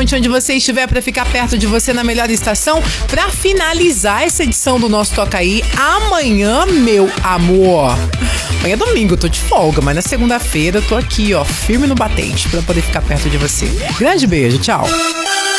ponte onde você estiver pra ficar perto de você na melhor estação pra finalizar essa edição do nosso Toca Aí amanhã, meu amor. Amanhã é domingo, eu tô de folga, mas na segunda-feira eu tô aqui, ó, firme no batente pra poder ficar perto de você. Grande beijo, tchau.